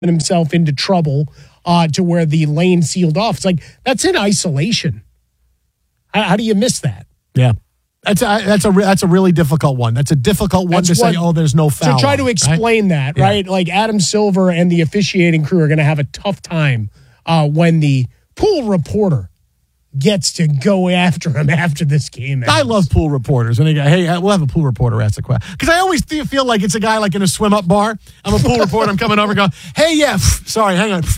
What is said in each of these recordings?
himself into trouble to where the lane sealed off. It's like, that's in isolation. How do you miss that? Yeah. That's a really difficult one. That's a difficult one to say, there's no foul. To try to explain that, right? Like Adam Silver and the officiating crew are going to have a tough time when the pool reporter gets to go after him after this game ends. I love pool reporters. And they go, hey, we'll have a pool reporter ask the question. Because I always feel like it's a guy like in a swim-up bar. I'm a pool reporter. I'm coming over and going, hey, sorry, hang on.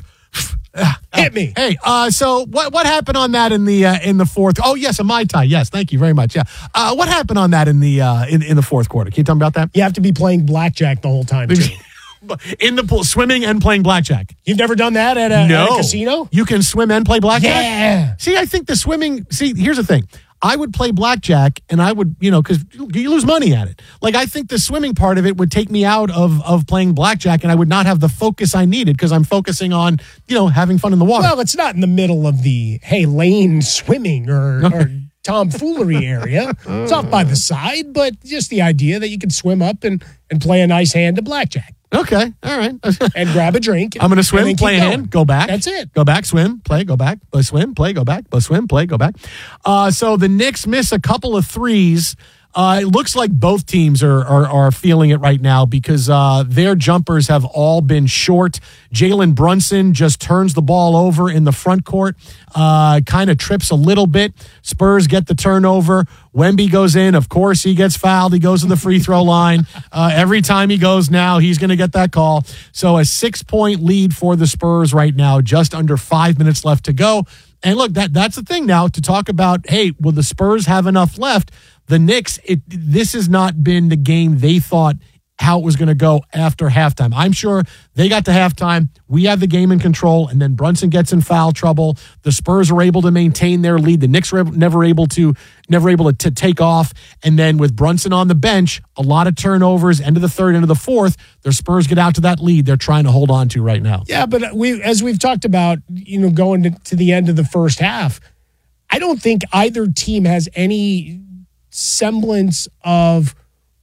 Hit me. Hey, so what happened on that in the fourth? Oh, yes, a Mai Tai. Yes, thank you very much. Yeah. What happened on that in the fourth quarter? Can you tell me about that? You have to be playing blackjack the whole time, too. In the pool, swimming and playing blackjack. You've never done that at a casino? You can swim and play blackjack? Yeah. See, I think here's the thing. I would play blackjack and I would, because you lose money at it. Like, I think the swimming part of it would take me out of playing blackjack and I would not have the focus I needed because I'm focusing on, having fun in the water. Well, it's not in the middle of the, lane swimming or tomfoolery area. It's off by the side, but just the idea that you can swim up and play a nice hand of blackjack. Okay, all right. And grab a drink. I'm going to swim, play a hand, go back. That's it. Go back, swim, play, go back. Swim, play, go back. Swim, play, go back. So the Knicks miss a couple of threes. It looks like both teams are feeling it right now because their jumpers have all been short. Jalen Brunson just turns the ball over in the front court, kind of trips a little bit. Spurs get the turnover. Wemby goes in. Of course, he gets fouled. He goes to the free throw line. Every time he goes now, he's going to get that call. So a 6-point lead for the Spurs right now, just under 5 minutes left to go. And look, that's the thing now to talk about, hey, will the Spurs have enough left? The Knicks, this has not been the game they thought how it was going to go after halftime. I'm sure they got to halftime. We have the game in control, and then Brunson gets in foul trouble. The Spurs are able to maintain their lead. The Knicks were never able to take off. And then with Brunson on the bench, a lot of turnovers, end of the third, end of the fourth, the Spurs get out to that lead they're trying to hold on to right now. Yeah, but as we've talked about, going to the end of the first half, I don't think either team has any semblance of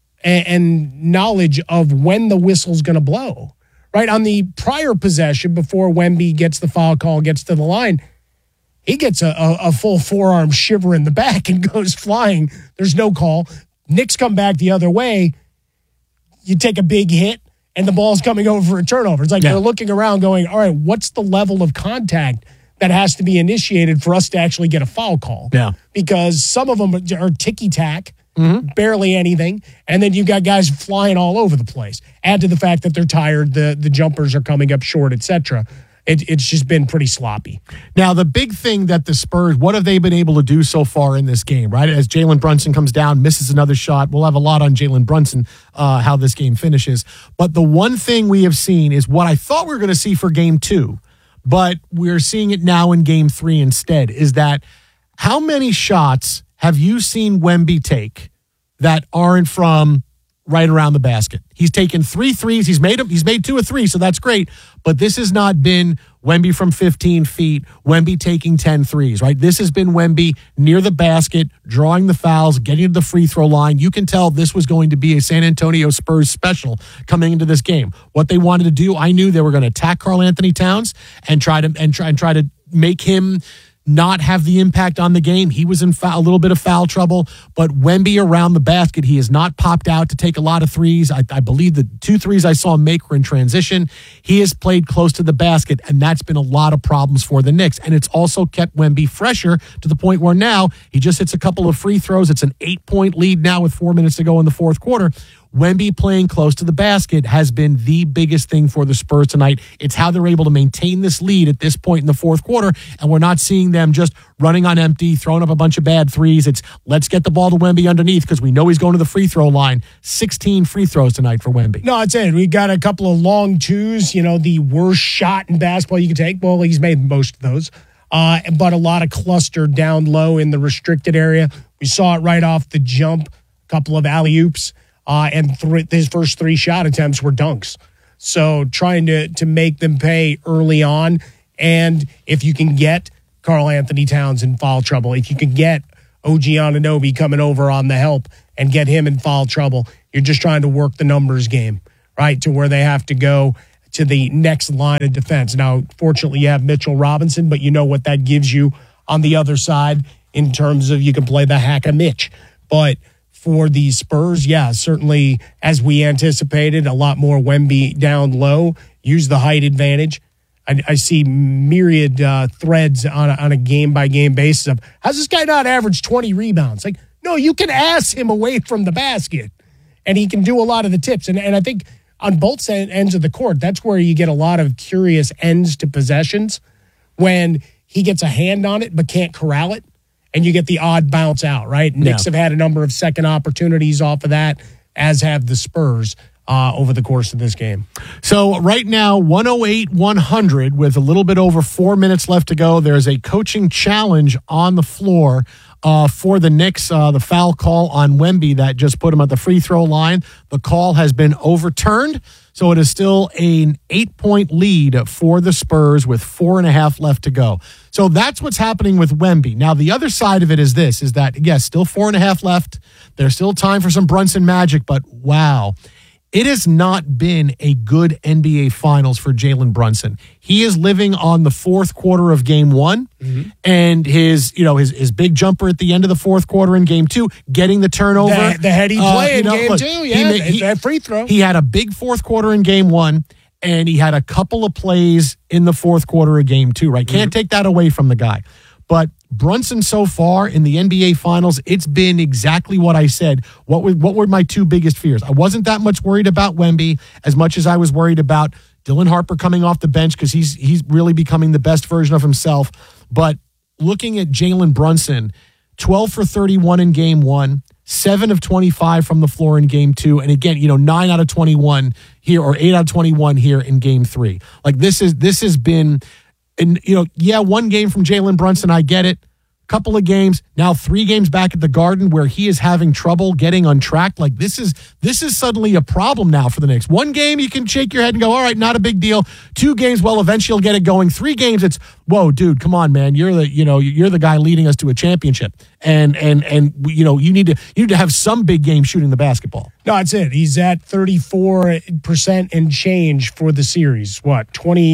and knowledge of when the whistle's going to blow, right? On the prior possession, before Wemby gets the foul call, gets to the line, he gets a full forearm shiver in the back and goes flying. There's no call. Knicks come back the other way. You take a big hit, and the ball's coming over for a turnover. It's like they're looking around going, all right, what's the level of contact that has to be initiated for us to actually get a foul call? Yeah. Because some of them are ticky-tack, barely anything, and then you've got guys flying all over the place. Add to the fact that they're tired, the jumpers are coming up short, etc. It's just been pretty sloppy. Now, the big thing that the Spurs, what have they been able to do so far in this game, right? As Jalen Brunson comes down, misses another shot. We'll have a lot on Jalen Brunson, how this game finishes. But the one thing we have seen is what I thought we were going to see for game 2, but we're seeing it now in game 3 instead, is that how many shots have you seen Wemby take that aren't from right around the basket? He's taken 3 threes. He's made 2 of 3, so that's great. But this has not been Wemby from 15 feet, Wemby taking 10 threes, right? This has been Wemby near the basket, drawing the fouls, getting to the free throw line. You can tell this was going to be a San Antonio Spurs special coming into this game. What they wanted to do, I knew they were going to attack Karl Anthony Towns and try to make him not have the impact on the game. He was in a little bit of foul trouble, but Wemby around the basket, he has not popped out to take a lot of threes. I believe the 2 threes I saw him make were in transition. He has played close to the basket, and that's been a lot of problems for the Knicks. And it's also kept Wemby fresher to the point where now he just hits a couple of free throws. It's an 8-point lead now with 4 minutes to go in the fourth quarter. Wemby playing close to the basket has been the biggest thing for the Spurs tonight. It's how they're able to maintain this lead at this point in the fourth quarter, and we're not seeing them just running on empty, throwing up a bunch of bad threes. It's let's get the ball to Wemby underneath because we know he's going to the free throw line. 16 free throws tonight for Wemby. No, it's it. We got a couple of long twos, the worst shot in basketball you can take. Well, he's made most of those. But a lot of cluster down low in the restricted area. We saw it right off the jump, a couple of alley-oops. And his first 3 shot attempts were dunks. So trying to make them pay early on. And if you can get Karl Anthony Towns in foul trouble, if you can get OG Anunoby coming over on the help and get him in foul trouble, you're just trying to work the numbers game, right? To where they have to go to the next line of defense. Now, fortunately, you have Mitchell Robinson, but you know what that gives you on the other side in terms of you can play the hack-a-Mitch. But for the Spurs, yeah, certainly as we anticipated, a lot more Wemby down low, use the height advantage. I see myriad threads on a game-by-game basis of, how's this guy not average 20 rebounds? Like, no, you can ass him away from the basket, and he can do a lot of the tips. And I think on both ends of the court, that's where you get a lot of curious ends to possessions when he gets a hand on it but can't corral it, and you get the odd bounce out, right? Knicks have had a number of second opportunities off of that, as have the Spurs over the course of this game. So right now, 108-100 with a little bit over 4 minutes left to go. There's a coaching challenge on the floor for the Knicks. The foul call on Wemby that just put him at the free throw line. The call has been overturned. So it is still an 8-point lead for the Spurs with 4.5 left to go. So that's what's happening with Wemby. Now, the other side of it is this, is that, yes, still 4.5 left. There's still time for some Brunson magic, but wow. It has not been a good NBA Finals for Jalen Brunson. He is living on the fourth quarter of Game 1, and his big jumper at the end of the fourth quarter in Game 2, getting the turnover. The heady play in Game 2, that free throw. He had a big fourth quarter in Game 1, and he had a couple of plays in the fourth quarter of Game 2. Right, can't take that away from the guy, but Brunson so far in the NBA Finals, it's been exactly what I said. What were my two biggest fears? I wasn't that much worried about Wemby as much as I was worried about Dylan Harper coming off the bench because he's really becoming the best version of himself. But looking at Jalen Brunson, 12 for 31 in Game 1, 7 of 25 from the floor in Game 2, and again, 9 out of 21 here, or 8 out of 21 here in Game 3. Like this has been. And, one game from Jalen Brunson, I get it. Couple of games, now 3 games back at the Garden where he is having trouble getting on track. Like this is suddenly a problem now for the Knicks. 1 game, you can shake your head and go, all right, not a big deal. 2 games, well, eventually you'll get it going. 3 games, it's, whoa, dude, come on, man. You're the guy leading us to a championship. And you need to have some big game shooting the basketball. No, that's it. He's at 34% and change for the series. What,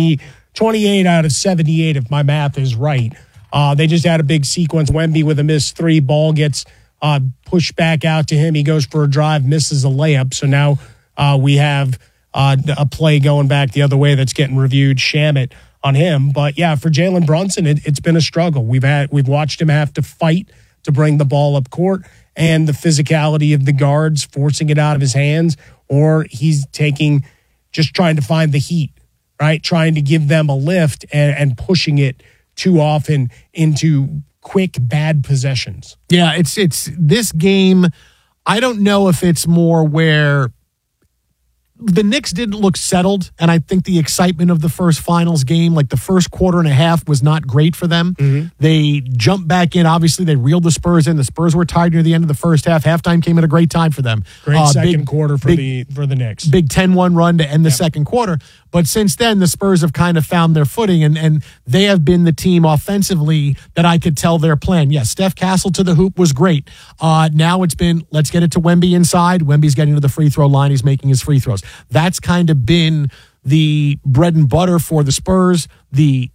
28 out of 78, if my math is right. They just had a big sequence. Wemby with a missed 3, ball gets pushed back out to him. He goes for a drive, misses a layup. So now we have a play going back the other way that's getting reviewed. Shamet on him. But yeah, for Jalen Brunson, it's been a struggle. We've watched him have to fight to bring the ball up court, and the physicality of the guards forcing it out of his hands, or he's just trying to find the heat. Right, trying to give them a lift and pushing it too often into quick bad possessions. Yeah, it's this game. I don't know if it's more where the Knicks didn't look settled, and I think the excitement of the first finals game, like the first quarter and a half, was not great for them. They jumped back in. Obviously, they reeled the Spurs in. The Spurs were tied near the end of the first half. Halftime came at a great time for them. Great second quarter for the Knicks. Big 10-1 run to end the second quarter. But since then, the Spurs have kind of found their footing, and they have been the team offensively that I could tell their plan. Yes, Steph Castle to the hoop was great. Now it's been, let's get it to Wemby inside. Wemby's getting to the free throw line. He's making his free throws. That's kind of been the bread and butter for the Spurs. The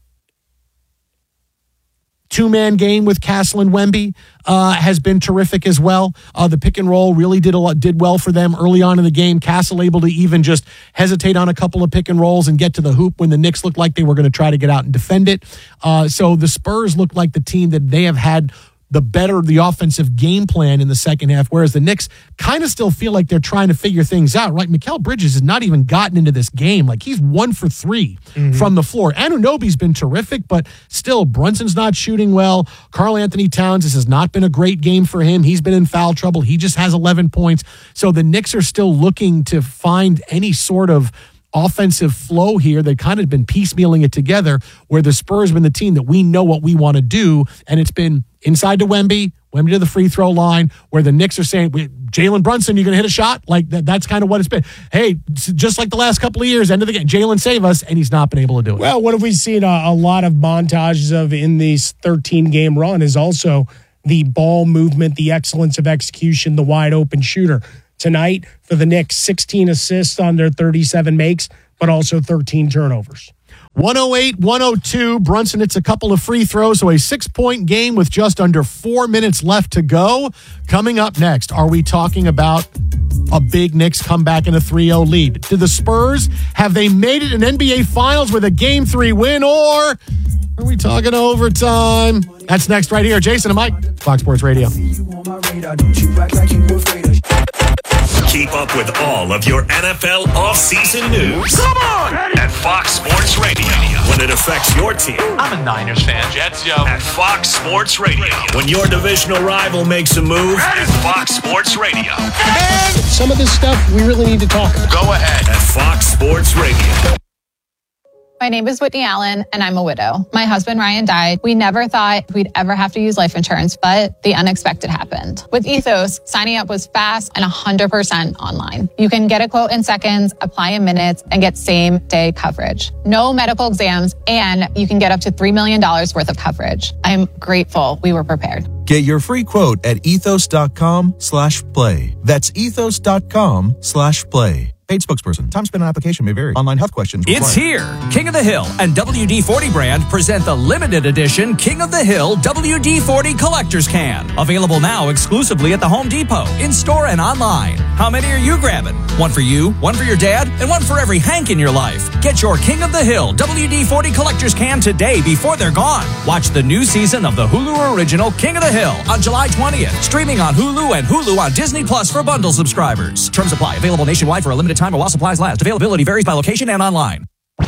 2-man game with Castle and Wemby has been terrific as well. The pick and roll really did well for them early on in the game. Castle able to even just hesitate on a couple of pick and rolls and get to the hoop when the Knicks looked like they were going to try to get out and defend it. So the Spurs look like the team that they have had the offensive game plan in the second half, whereas the Knicks kind of still feel like they're trying to figure things out, right? Mikal Bridges has not even gotten into this game. Like, he's 1 for 3 from the floor. Anunoby's been terrific, but still, Brunson's not shooting well. Karl Anthony Towns, this has not been a great game for him. He's been in foul trouble. He just has 11 points. So the Knicks are still looking to find any sort of offensive flow here. They've kind of been piecemealing it together, where the Spurs have been the team that we know what we want to do, and it's been inside to Wemby to the free throw line, where the Knicks are saying, Jalen Brunson, you going to hit a shot? Like, that's kind of what it's been. Hey, just like the last couple of years, end of the game, Jalen save us, and he's not been able to do it. Well, what have we seen a lot of montages of in these 13-game run is also the ball movement, the excellence of execution, the wide open shooter. Tonight, for the Knicks, 16 assists on their 37 makes, but also 13 turnovers. 108-102. Brunson hits a couple of free throws, so a 6-point game with just under 4 minutes left to go. Coming up next, are we talking about a big Knicks comeback in a 3-0 lead? Do the Spurs, have they made it in NBA Finals with a Game 3 win, or are we talking overtime? That's next right here. Jason and Mike, Fox Sports Radio. Keep up with all of your NFL offseason news. Come on! At Fox Sports Radio. When it affects your team. I'm a Niners fan. Jets, yo. At Fox Sports Radio. When your divisional rival makes a move. At Fox Sports Radio. And some of this stuff we really need to talk about. Go ahead. At Fox Sports Radio. My name is Whitney Allen, and I'm a widow. My husband, Ryan, died. We never thought we'd ever have to use life insurance, but the unexpected happened. With Ethos, signing up was fast and 100% online. You can get a quote in seconds, apply in minutes, and get same-day coverage. No medical exams, and you can get up to $3 million worth of coverage. I'm grateful we were prepared. Get your free quote at ethos.com/play. That's ethos.com/play. Paid spokesperson. Time spent on application may vary. Online health questions required. It's here. King of the Hill and WD-40 brand present the limited edition King of the Hill WD-40 Collector's Can. Available now exclusively at the Home Depot, in-store and online. How many are you grabbing? One for you, one for your dad, and one for every Hank in your life. Get your King of the Hill WD-40 Collector's Can today before they're gone. Watch the new season of the Hulu original King of the Hill on July 20th. Streaming on Hulu and Hulu on Disney Plus for bundle subscribers. Terms apply. Available nationwide for a limited time or while supplies last. Availability varies by location and online.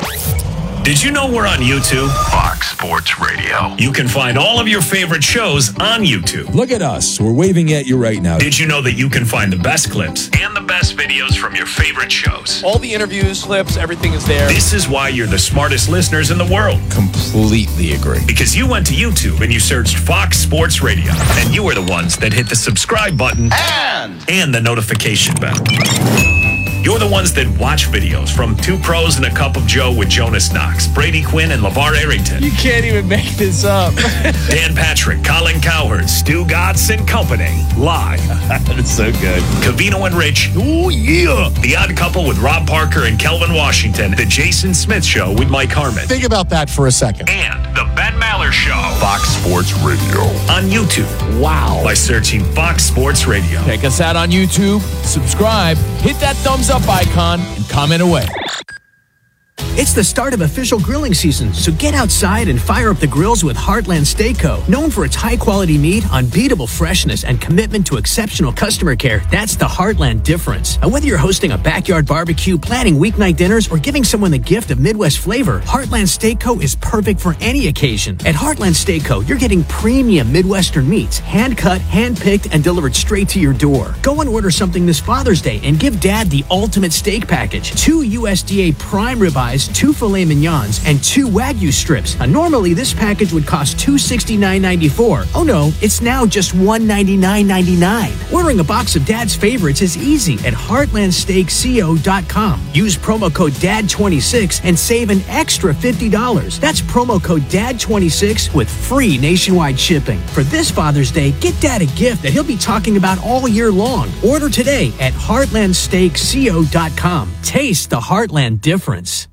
Did you know we're on YouTube? Fox Sports Radio. You can find all of your favorite shows on YouTube. Look at us. We're waving at you right now. Did you know that you can find the best clips and the best videos from your favorite shows? All the interviews, clips, everything is there. This is why you're the smartest listeners in the world. Completely agree. Because you went to YouTube and you searched Fox Sports Radio. And you were the ones that hit the subscribe button and the notification bell. You're the ones that watch videos from Two Pros and a Cup of Joe with Jonas Knox, Brady Quinn, and LeVar Arrington. You can't even make this up. Dan Patrick, Colin Cowherd, Stu Gatz and Company. Live. That's so good. Covino and Rich. Oh, yeah. The Odd Couple with Rob Parker and Kelvin Washington. The Jason Smith Show with Mike Harmon. Think about that for a second. And the Ben Maller Show. Fox Sports Radio. On YouTube. Wow. By searching Fox Sports Radio. Check us out on YouTube, subscribe, hit that thumbs up icon, and comment away. It's the start of official grilling season, so get outside and fire up the grills with Heartland Steak Co. Known for its high-quality meat, unbeatable freshness, and commitment to exceptional customer care, that's the Heartland difference. And whether you're hosting a backyard barbecue, planning weeknight dinners, or giving someone the gift of Midwest flavor, Heartland Steak Co. is perfect for any occasion. At Heartland Steak Co., you're getting premium Midwestern meats, hand-cut, hand-picked, and delivered straight to your door. Go and order something this Father's Day and give Dad the ultimate steak package. 2 USDA prime ribeyes, 2 filet mignons, and 2 Wagyu strips. Normally, this package would cost $269.94. Oh no, it's now just $199.99. Ordering a box of Dad's favorites is easy at heartlandsteakco.com. Use promo code DAD26 and save an extra $50. That's promo code DAD26 with free nationwide shipping. For this Father's Day, get Dad a gift that he'll be talking about all year long. Order today at heartlandsteakco.com. Taste the Heartland difference.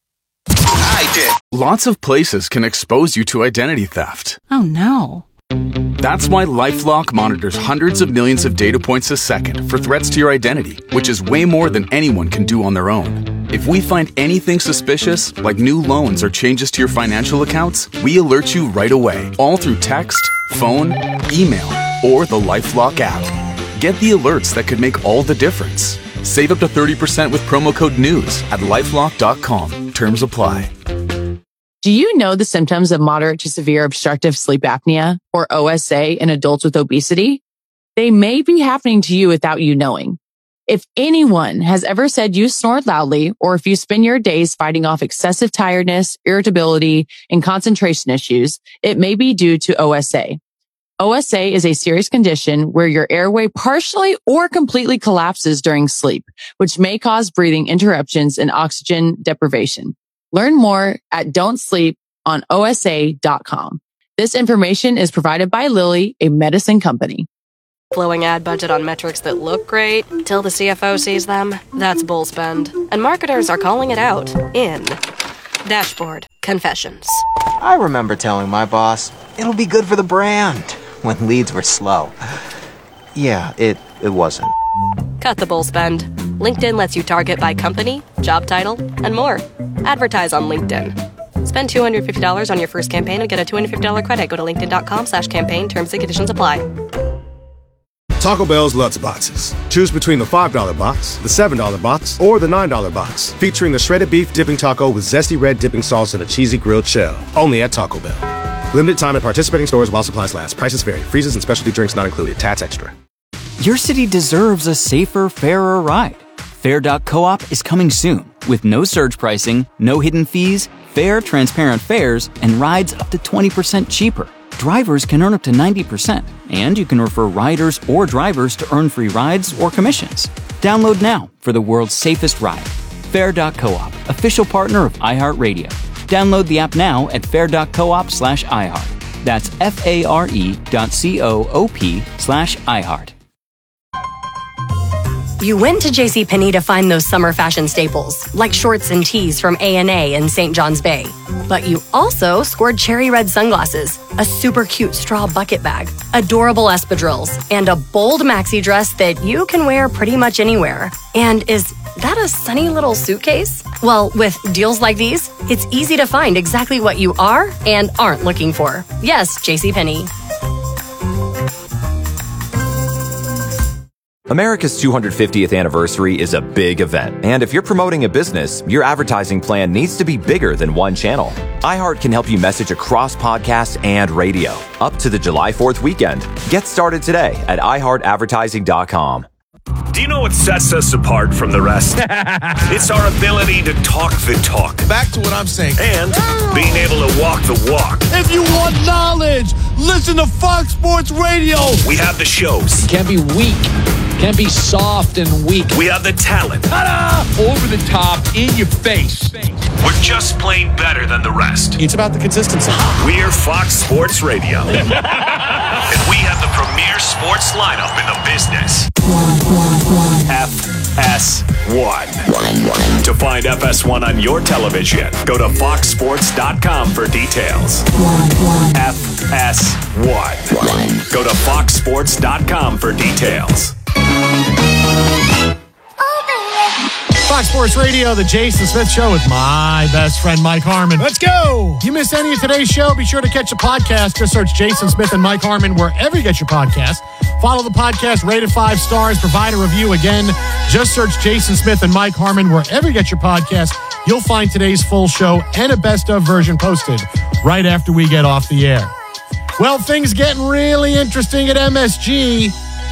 Lots of places can expose you to identity theft. Oh no. That's why LifeLock monitors hundreds of millions of data points a second for threats to your identity, which is way more than anyone can do on their own. If we find anything suspicious, like new loans or changes to your financial accounts, we alert you right away, all through text, phone, email, or the LifeLock app. Get the alerts that could make all the difference. Save up to 30% with promo code NEWS at LifeLock.com. Terms apply. Do you know the symptoms of moderate to severe obstructive sleep apnea, or OSA, in adults with obesity? They may be happening to you without you knowing. If anyone has ever said you snore loudly, or if you spend your days fighting off excessive tiredness, irritability, and concentration issues, it may be due to OSA. OSA is a serious condition where your airway partially or completely collapses during sleep, which may cause breathing interruptions and oxygen deprivation. Learn more at don'tsleeponosa.com. This information is provided by Lilly, a medicine company. Blowing ad budget on metrics that look great till the CFO sees them, that's bull spend. And marketers are calling it out in Dashboard Confessions. I remember telling my boss, it'll be good for the brand, when leads were slow. Yeah, it wasn't. Cut the bull spend. LinkedIn lets you target by company, job title, and more. Advertise on LinkedIn. Spend $250 on your first campaign and get a $250 credit. Go to linkedin.com/campaign. Terms and conditions apply. Taco Bell's Lutz Boxes. Choose between the $5 box, the $7 box, or the $9 box, featuring the shredded beef dipping taco with zesty red dipping sauce and a cheesy grilled shell. Only at Taco Bell. Limited time at participating stores while supplies last. Prices vary. Freezes and specialty drinks not included. Tats extra. Your city deserves a safer, fairer ride. Fair.coop is coming soon with no surge pricing, no hidden fees, fair, transparent fares, and rides up to 20% cheaper. Drivers can earn up to 90%, and you can refer riders or drivers to earn free rides or commissions. Download now for the world's safest ride. Fair.coop, official partner of iHeartRadio. Download the app now at fair.coop/iHeart. That's FARE.coop/iHeart. You went to JCPenney to find those summer fashion staples, like shorts and tees from A&A and St. John's Bay. But you also scored cherry red sunglasses, a super cute straw bucket bag, adorable espadrilles, and a bold maxi dress that you can wear pretty much anywhere. And is that a sunny little suitcase? Well, with deals like these, it's easy to find exactly what you are and aren't looking for. Yes, JCPenney. America's 250th anniversary is a big event, and if you're promoting a business, your advertising plan needs to be bigger than one channel. iHeart can help you message across podcasts and radio, up to the July 4th weekend. Get started today at iHeartAdvertising.com. Do you know what sets us apart from the rest? It's our ability to talk the talk. Back to what I'm saying. And being able to walk the walk. If you want knowledge, listen to Fox Sports Radio. We have the shows. Can't be weak. Can't be soft and weak. We have the talent. Ta-da! Over the top, in your face. We're just plain better than the rest. It's about the consistency. We're Fox Sports Radio. And we have the premier sports lineup in the business. FS1. To find FS1 on your television, go to foxsports.com for details. FS1. Go to foxsports.com for details. Fox Sports Radio, the Jason Smith Show with my best friend, Mike Harmon. Let's go. You miss any of today's show, be sure to catch a podcast. Just search Jason Smith and Mike Harmon wherever you get your podcast. Follow the podcast, rate it 5 stars, provide a review. Again, just search Jason Smith and Mike Harmon wherever you get your podcast. You'll find today's full show and a best-of version posted right after we get off the air. Well, things getting really interesting at MSG.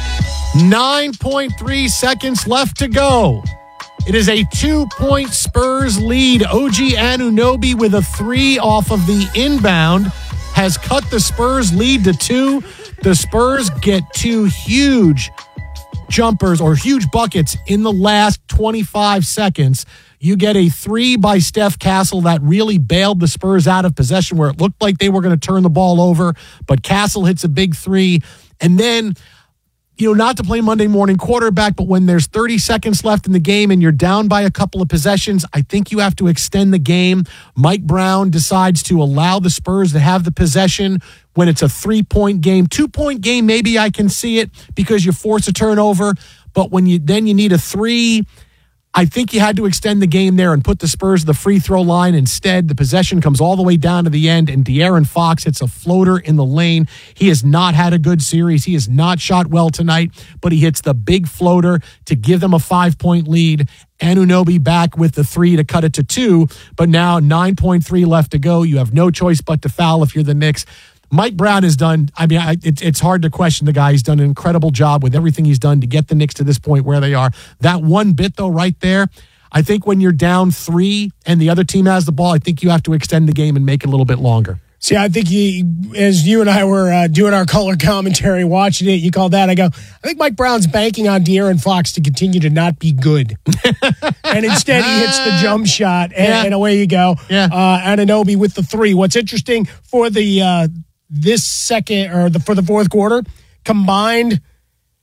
9.3 seconds left to go. It is a 2-point Spurs lead. OG Anunoby with a 3 off of the inbound has cut the Spurs lead to 2. The Spurs get 2 huge jumpers or huge buckets in the last 25 seconds. You get a 3 by Steph Castle that really bailed the Spurs out of possession where it looked like they were going to turn the ball over, but Castle hits a big 3. And then, not to play Monday morning quarterback, but when there's 30 seconds left in the game and you're down by a couple of possessions, I think you have to extend the game. Mike Brown decides to allow the Spurs to have the possession when it's a 3-point game. 2-point game, maybe I can see it because you force a turnover, but when you need a 3, I think you had to extend the game there and put the Spurs to the free throw line. Instead, the possession comes all the way down to the end, and De'Aaron Fox hits a floater in the lane. He has not had a good series. He has not shot well tonight, but he hits the big floater to give them a 5-point lead. Anunoby back with the 3 to cut it to 2, but now 9.3 left to go. You have no choice but to foul if you're the Knicks. Mike Brown has done, it's hard to question the guy. He's done an incredible job with everything he's done to get the Knicks to this point where they are. That one bit, though, right there, I think when you're down 3 and the other team has the ball, I think you have to extend the game and make it a little bit longer. See, I think as you and I were doing our color commentary, watching it, you called that. I go, I think Mike Brown's banking on De'Aaron Fox to continue to not be good. And instead he hits the jump shot, and away you go. Yeah. Anunoby with the 3. What's interesting for the for the fourth quarter, combined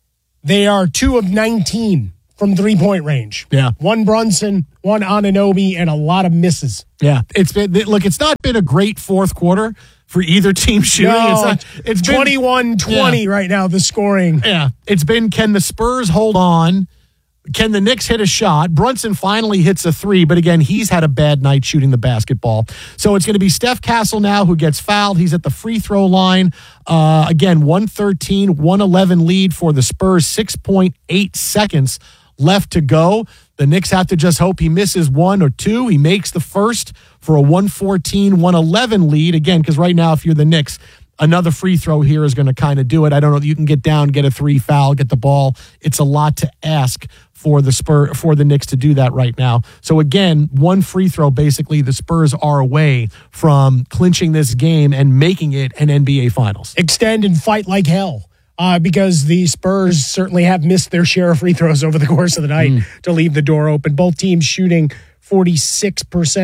They are 2 of 19 from 3-point range. Yeah. 1 Brunson, 1 Anunoby, and a lot of misses. Yeah. It's not been a great fourth quarter for either team shooting. No, it's 21-20 right now, the scoring. Yeah. It's been, can the Spurs hold on? Can the Knicks hit a shot? Brunson finally hits a 3, but again, he's had a bad night shooting the basketball. So it's going to be Steph Castle now who gets fouled. He's at the free throw line. Again, 113-111 lead for the Spurs, 6.8 seconds left to go. The Knicks have to just hope he misses 1 or 2. He makes the first for a 114-111 lead. Again, because right now, if you're the Knicks, another free throw here is going to kind of do it. I don't know that you can get down, get a 3 foul, get the ball. It's a lot to ask for the Knicks to do that right now. So again, 1 free throw, basically the Spurs are away from clinching this game and making it an NBA Finals. Extend and fight like hell. Because the Spurs certainly have missed their share of free throws over the course of the night to leave the door open. Both teams shooting 46%,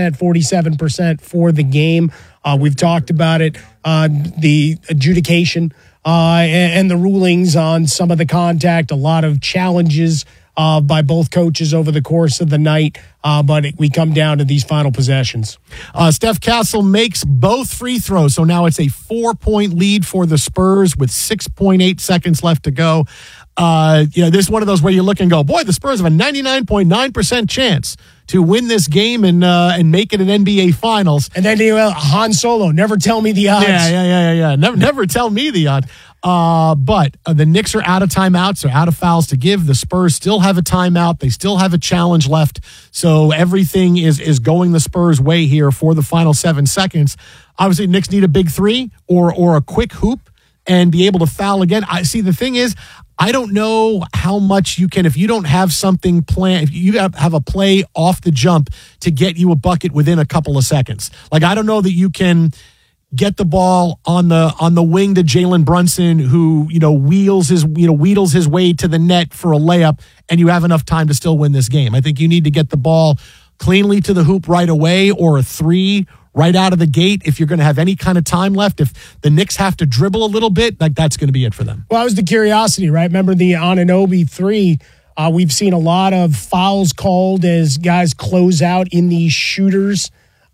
47% for the game. We've talked about it, the adjudication and the rulings on some of the contact, a lot of challenges by both coaches over the course of the night, but we come down to these final possessions. Steph Castle makes both free throws, so now it's a 4-point lead for the Spurs with 6.8 seconds left to go. This is one of those where you look and go, boy, the Spurs have a 99.9% chance to win this game and make it an NBA Finals. And then Han Solo, never tell me the odds. Yeah. Never tell me the odds. But the Knicks are out of timeouts. They're out of fouls to give. The Spurs still have a timeout. They still have a challenge left. So everything is going the Spurs' way here for the final 7 seconds. Obviously, Knicks need a big 3 or a quick hoop and be able to foul again. The thing is, I don't know how much you can, if you don't have something planned, if you have a play off the jump to get you a bucket within a couple of seconds. Like, I don't know that you can get the ball on the wing to Jalen Brunson, who, wheedles his way to the net for a layup, and you have enough time to still win this game. I think you need to get the ball cleanly to the hoop right away, or a 3 right out of the gate if you're going to have any kind of time left. If the Knicks have to dribble a little bit, that's going to be it for them. Well, that was the curiosity, right? Remember the Anunoby 3? We've seen a lot of fouls called as guys close out in these shooters.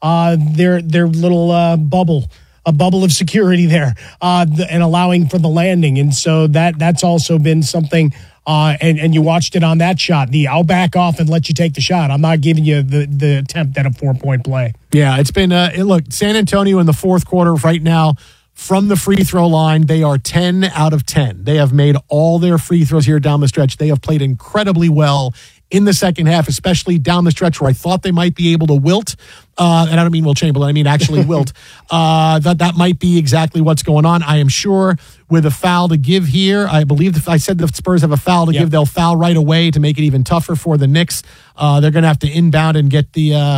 Their little bubble. A bubble of security there, and allowing for the landing. And so that's also been something, and you watched it on that shot. I'll back off and let you take the shot. I'm not giving you the attempt at a 4-point play. Yeah, it's been, look, San Antonio in the fourth quarter right now, from the free throw line, they are 10 out of 10. They have made all their free throws here down the stretch. They have played incredibly well in the second half, especially down the stretch where I thought they might be able to wilt. And I don't mean Will Chamberlain, I mean actually wilt. That might be exactly what's going on. I am sure with a foul to give here, I believe I said the Spurs have a foul to give, they'll foul right away to make it even tougher for the Knicks. They're going to have to inbound and get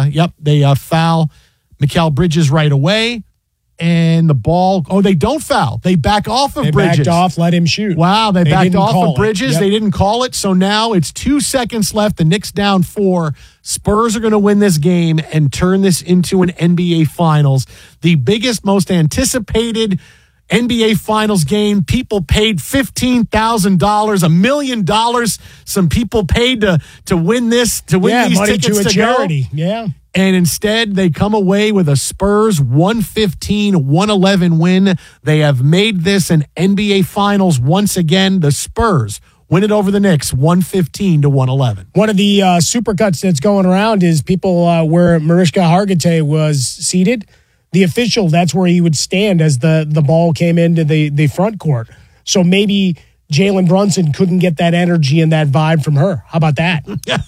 they foul Mikal Bridges right away. And the ball, they don't foul. They back off of Bridges. They backed off, let him shoot. Wow, they backed off of Bridges. They didn't call it. So now it's 2 seconds left. The Knicks down 4. Spurs are going to win this game and turn this into an NBA Finals. The biggest, most anticipated NBA Finals game. People paid $15,000, $1 million. Some people paid to win this, to win these money tickets to a charity. Go. Yeah. And instead, they come away with a Spurs 115-111 win. They have made this an NBA Finals once again. The Spurs win it over the Knicks 115-111. One of the supercuts that's going around is people where Mariska Hargitay was seated. The official, that's where he would stand as the ball came into the front court. So maybe Jalen Brunson couldn't get that energy and that vibe from her. How about that?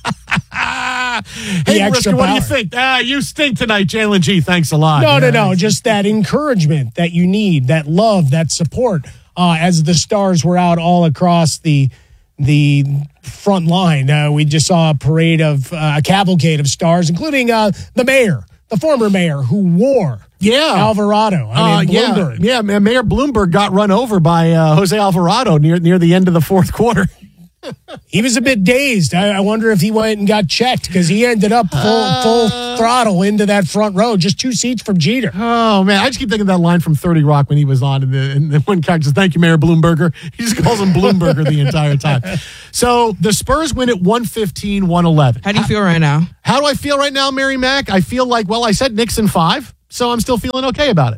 Hey, Mariska, what do you think? You stink tonight, Jalen G. Thanks a lot. No. Just that encouragement that you need, that love, that support. As the stars were out all across the front line, we just saw a parade of a cavalcade of stars, including the mayor, the former mayor, who wore Alvarado. Bloomberg. Mayor Bloomberg got run over by Jose Alvarado near the end of the fourth quarter. He was a bit dazed. I wonder if he went and got checked because he ended up full throttle into that front row, just 2 seats from Jeter. Oh, man. I just keep thinking of that line from 30 Rock when he was on. And the one character says, "Thank you, Mayor Bloomberger." He just calls him Bloomberger the entire time. So the Spurs win at 115-111. How do you feel right now? How do I feel right now, Mary Mac? I feel like, well, I said Knicks in 5, so I'm still feeling okay about it.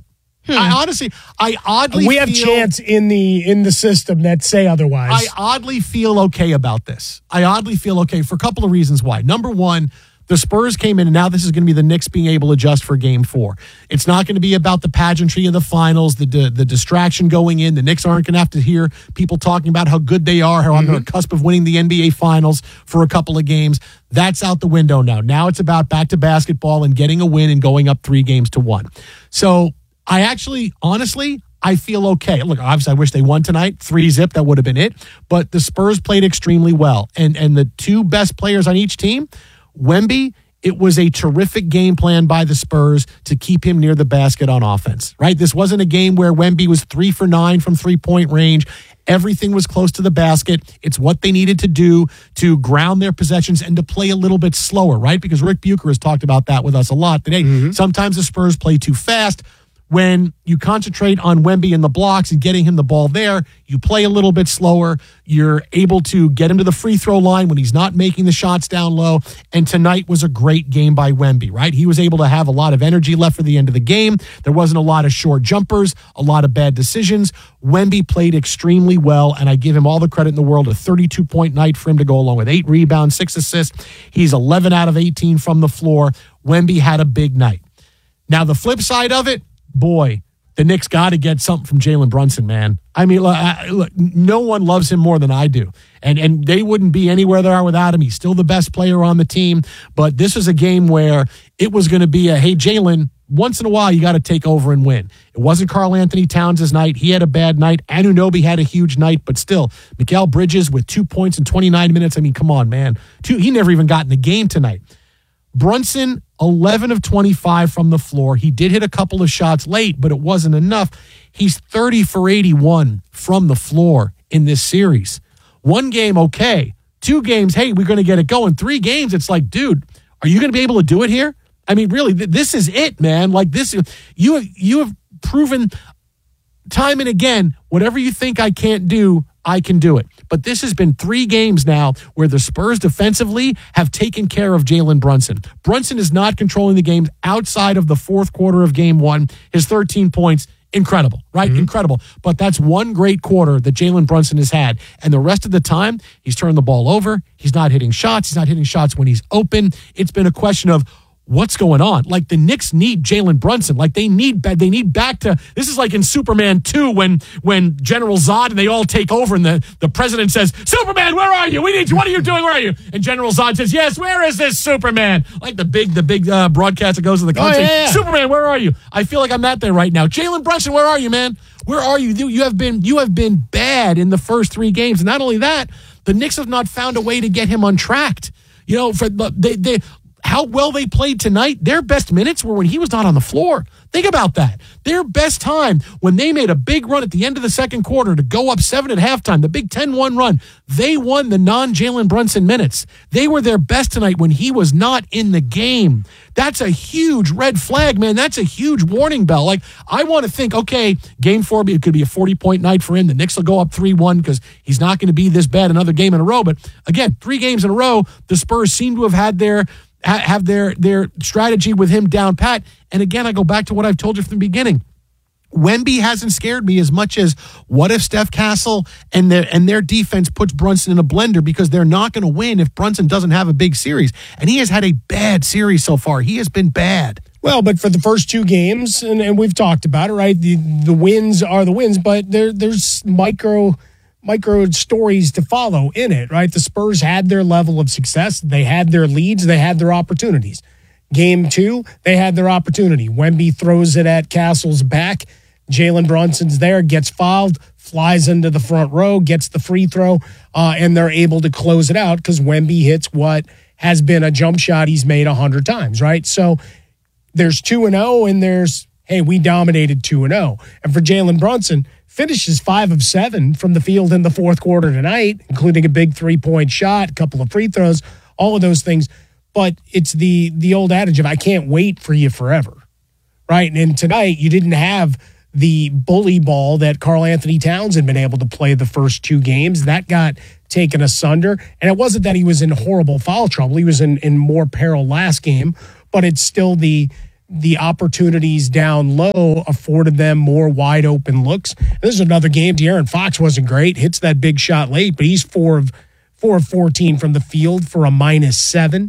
I oddly we have chants in the system that say otherwise. I oddly feel okay about this. I oddly feel okay for a couple of reasons why. Number one, the Spurs came in, and now this is going to be the Knicks being able to adjust for Game 4. It's not going to be about the pageantry of the finals, the distraction going in. The Knicks aren't going to have to hear people talking about how good they are, how on the cusp of winning the NBA Finals for a couple of games. That's out the window now. Now it's about back to basketball and getting a win and going up 3-1. So I actually, honestly, I feel okay. Look, obviously, I wish they won tonight. 3-0, that would have been it. But the Spurs played extremely well. And the two best players on each team, Wemby, it was a terrific game plan by the Spurs to keep him near the basket on offense, right? This wasn't a game where Wemby was 3 for 9 from three-point range. Everything was close to the basket. It's what they needed to do to ground their possessions and to play a little bit slower, right? Because Rick Bucher has talked about that with us a lot today. Sometimes the Spurs play too fast. When you concentrate on Wemby in the blocks and getting him the ball there, you play a little bit slower. You're able to get him to the free throw line when he's not making the shots down low. And tonight was a great game by Wemby, right? He was able to have a lot of energy left for the end of the game. There wasn't a lot of short jumpers, a lot of bad decisions. Wemby played extremely well, and I give him all the credit in the world. A 32-point night for him to go along with 8 rebounds, 6 assists. He's 11 out of 18 from the floor. Wemby had a big night. Now, the flip side of it, boy, the Knicks got to get something from Jalen Brunson, man. I mean, look, no one loves him more than I do. And they wouldn't be anywhere they are without him. He's still the best player on the team. But this is a game where it was going to be hey, Jalen, once in a while you got to take over and win. It wasn't Karl Anthony Towns' night. He had a bad night. Anunoby had a huge night. But still, Mikal Bridges with 2 points in 29 minutes. I mean, come on, man. He never even got in the game tonight. Brunson, 11 of 25 from the floor. He did hit a couple of shots late, but it wasn't enough. He's 30 for 81 from the floor in this series. 1 game, okay. 2 games, hey, we're going to get it going. 3 games, it's like, dude, are you going to be able to do it here? I mean, really, this is it, man. Like this, you have proven time and again, whatever you think I can't do, I can do it. But this has been 3 games now where the Spurs defensively have taken care of Jalen Brunson. Brunson is not controlling the games outside of the fourth quarter of game 1. His 13 points, incredible, right? Incredible. But that's 1 great quarter that Jalen Brunson has had. And the rest of the time, he's turned the ball over. He's not hitting shots. He's not hitting shots when he's open. It's been a question of, what's going on? Like the Knicks need Jalen Brunson. Like they need back to, this is like in Superman 2 when General Zod and they all take over and the president says, Superman, where are you? We need you. What are you doing? Where are you? And General Zod says, yes, where is this Superman? Like the big broadcast that goes to the country. Oh, yeah. Superman, where are you? I feel like I'm not there right now. Jalen Brunson, where are you, man? Where are you? You have been bad in the first 3 games. And not only that, the Knicks have not found a way to get him untracked. You know, how well they played tonight, their best minutes were when he was not on the floor. Think about that. Their best time when they made a big run at the end of the second quarter to go up 7 at halftime, the big 10-1 run, they won the non-Jalen Brunson minutes. They were their best tonight when he was not in the game. That's a huge red flag, man. That's a huge warning bell. Like, I want to think, okay, game 4, it could be a 40-point night for him. The Knicks will go up 3-1 because he's not going to be this bad another game in a row. But again, 3 games in a row, the Spurs seem to have had their strategy with him down pat. And again, I go back to what I've told you from the beginning. Wemby hasn't scared me as much as what if Steph Castle and their defense puts Brunson in a blender, because they're not going to win if Brunson doesn't have a big series. And he has had a bad series so far. He has been bad. Well, but for the first 2 games, and we've talked about it, right? The wins are the wins, but there's micro stories to follow in it, right? The Spurs had their level of success. They had their leads. They had their opportunities. Game 2, they had their opportunity. Wemby throws it at Castle's back. Jalen Brunson's there, gets fouled, flies into the front row, gets the free throw, and they're able to close it out because Wemby hits what has been a jump shot he's made 100 times, right? So there's 2-0, and there's, hey, we dominated 2-0. And for Jalen Brunson, finishes 5 of 7 from the field in the fourth quarter tonight, including a big 3-point shot, a couple of free throws, all of those things. But it's the old adage of I can't wait for you forever, right? And tonight you didn't have the bully ball that Karl Anthony Towns had been able to play the first 2 games. That got taken asunder. And it wasn't that he was in horrible foul trouble. He was in more peril last game, but it's still the opportunities down low afforded them more wide open looks. And this is another game. De'Aaron Fox wasn't great, hits that big shot late, but he's 4 of 14 from the field for a -7.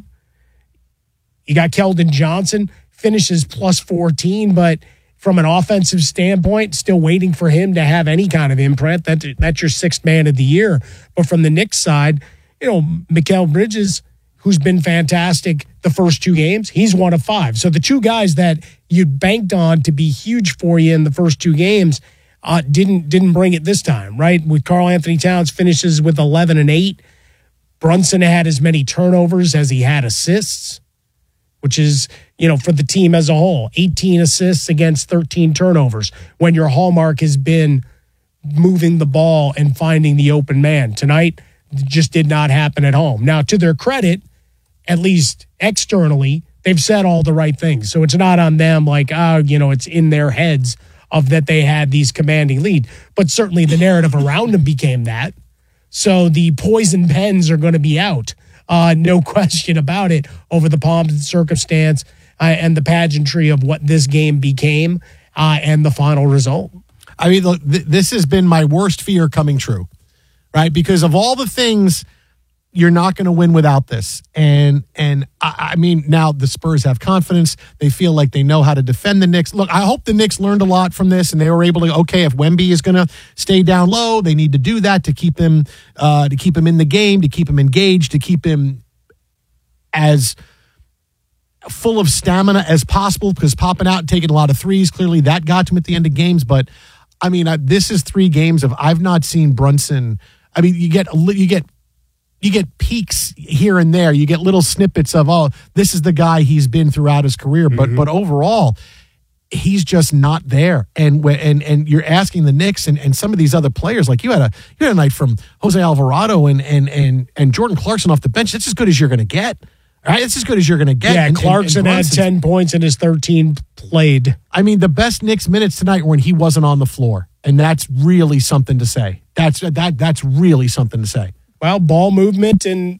You got Keldon Johnson, finishes plus 14, but from an offensive standpoint, still waiting for him to have any kind of imprint. That's your 6th man of the year. But from the Knicks side, Mikal Bridges, who's been fantastic the first 2 games, he's 1 of 5. So the 2 guys that you banked on to be huge for you in the first 2 games didn't bring it this time, right? With Karl Anthony Towns finishes with 11 and 8. Brunson had as many turnovers as he had assists, which is, for the team as a whole, 18 assists against 13 turnovers, when your hallmark has been moving the ball and finding the open man. Tonight, it just did not happen at home. Now, to their credit, at least externally, they've said all the right things. So it's not on them like, it's in their heads of that they had these commanding lead. But certainly the narrative around them became that. So the poison pens are going to be out. No question about it, over the pomp and circumstance and the pageantry of what this game became and the final result. I mean, look, this has been my worst fear coming true, right? Because of all the things, you're not going to win without this. And I mean, now the Spurs have confidence. They feel like they know how to defend the Knicks. Look, I hope the Knicks learned a lot from this and they were able to, if Wemby is going to stay down low, they need to do that to keep him in the game, to keep him engaged, to keep him as full of stamina as possible, because popping out and taking a lot of threes, clearly that got to him at the end of games. But I mean, this is 3 games of I've not seen Brunson. I mean, you get peaks here and there. You get little snippets of, this is the guy he's been throughout his career. But overall, he's just not there. And you're asking the Knicks and some of these other players, like you had a night from Jose Alvarado and Jordan Clarkson off the bench. That's as good as you're going to get. Right? It's as good as you're going to get. Yeah, Clarkson had 10 points in his 13 played. I mean, the best Knicks minutes tonight were when he wasn't on the floor. And that's really something to say. That's really something to say. Well, ball movement and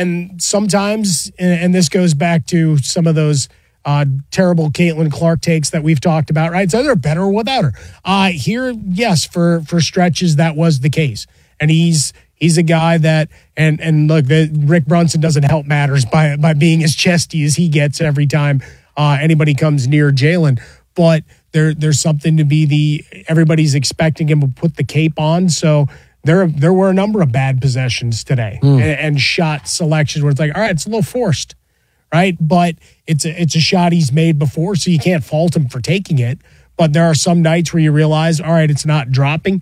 sometimes, and this goes back to some of those terrible Caitlin Clark takes that we've talked about, right? So they're better without her. Here, yes, for stretches that was the case. And he's a guy that, and look, Rick Brunson doesn't help matters by being as chesty as he gets every time anybody comes near Jalen. But there's something to be everybody's expecting him to put the cape on. So there were a number of bad possessions today and shot selections where it's like, all right, it's a little forced, right? But it's a shot he's made before, so you can't fault him for taking it. But there are some nights where you realize, all right, it's not dropping,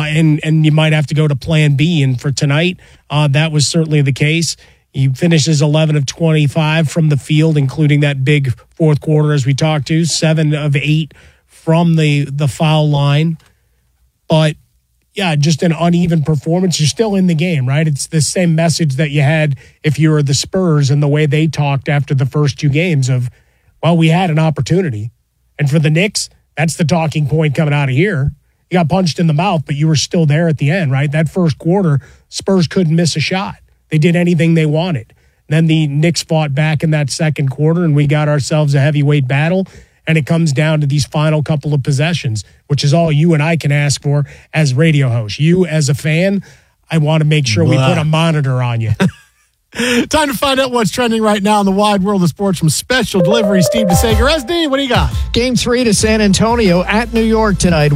and you might have to go to plan B. And for tonight, that was certainly the case. He finishes 11 of 25 from the field, including that big fourth quarter, as we talked to, 7 of 8 from the foul line. But, yeah, just an uneven performance. You're still in the game, right? It's the same message that you had if you were the Spurs and the way they talked after the first 2 games of, well, we had an opportunity. And for the Knicks, that's the talking point coming out of here. You got punched in the mouth, but you were still there at the end, right? That first quarter, Spurs couldn't miss a shot. They did anything they wanted. Then the Knicks fought back in that second quarter, and we got ourselves a heavyweight battle, and it comes down to these final couple of possessions, which is all you and I can ask for as radio hosts. You, as a fan, I want to make sure we put a monitor on you. Time to find out what's trending right now in the wide world of sports from Special Delivery. Steve DeSager. SD, what do you got? Game 3 to San Antonio at New York tonight.